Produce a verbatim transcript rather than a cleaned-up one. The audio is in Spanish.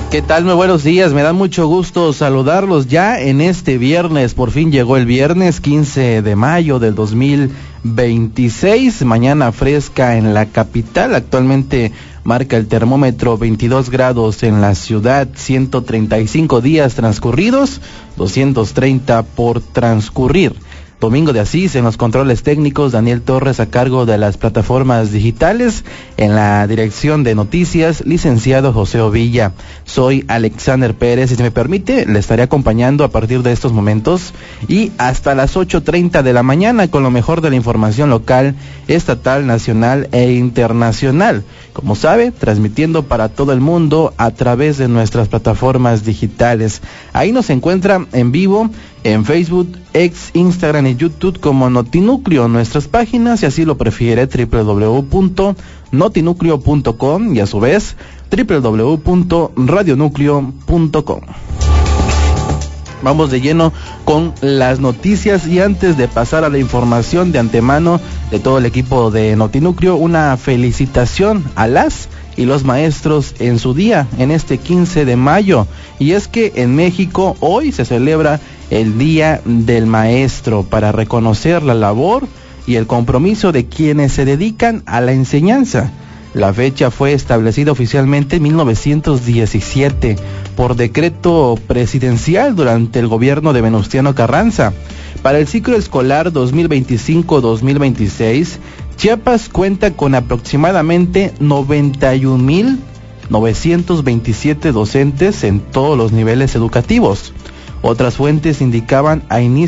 ¿Qué tal? Muy buenos días, me da mucho gusto saludarlos ya en este viernes. Por fin llegó el viernes quince de mayo del dos mil veintiséis, mañana fresca en la capital. Actualmente marca el termómetro veintidós grados en la ciudad, ciento treinta y cinco días transcurridos, doscientos treinta por transcurrir. Domingo de Asís en los controles técnicos, Daniel Torres a cargo de las plataformas digitales, en la dirección de noticias, licenciado José Ovilla. Soy Alexander Pérez y si me permite, le estaré acompañando a partir de estos momentos y hasta las ocho treinta de la mañana con lo mejor de la información local, estatal, nacional e internacional. Como sabe, transmitiendo para todo el mundo a través de nuestras plataformas digitales. Ahí nos encuentra en vivo en Facebook, X, Instagram y YouTube como Notinúcleo, nuestras páginas, si así lo prefiere, doble u doble u doble u punto notinúcleo punto com y a su vez doble u doble u doble u punto radionúcleo punto com. Vamos de lleno con las noticias y antes de pasar a la información de antemano de todo el equipo de Notinúcleo, una felicitación a las y los maestros en su día, en este quince de mayo. Y es que en México hoy se celebra el Día del Maestro para reconocer la labor y el compromiso de quienes se dedican a la enseñanza. La fecha fue establecida oficialmente en mil novecientos diecisiete por decreto presidencial durante el gobierno de Venustiano Carranza. Para el ciclo escolar dos mil veinticinco dos mil veintiséis, Chiapas cuenta con aproximadamente noventa y un mil novecientos veintisiete docentes en todos los niveles educativos. Otras fuentes indicaban a inicio